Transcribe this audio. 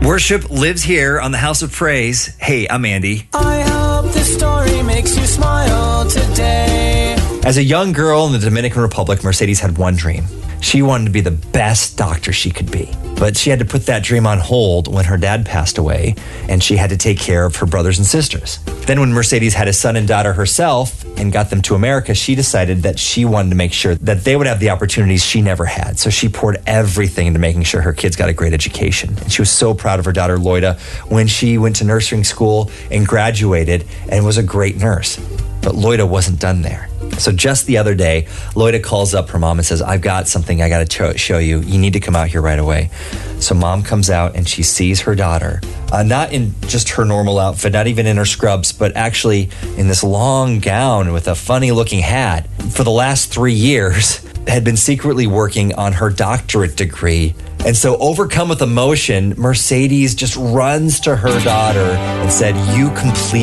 Worship lives here on the House of Praise. Hey, I'm Andy. I hope this story makes you smile today. As a young girl in the Dominican Republic, Mercedes had one dream. She wanted to be the best doctor she could be. But she had to put that dream on hold when her dad passed away, and she had to take care of her brothers and sisters. Then when Mercedes had a son and daughter herself and got them to America, she decided that she wanted to make sure that they would have the opportunities she never had. So she poured everything into making sure her kids got a great education. And she was so proud of her daughter, Loida, when she went to nursing school and graduated and was a great nurse. But Loida wasn't done there. So just the other day, Loida calls up her mom and says, I've got something I got to show you. You need to come out here right away. So mom comes out and she sees her daughter, not in just her normal outfit, not even in her scrubs, but actually in this long gown with a funny looking hat. For the last 3 years, had been secretly working on her doctorate degree. And so overcome with emotion, Mercedes just runs to her daughter and said, you complete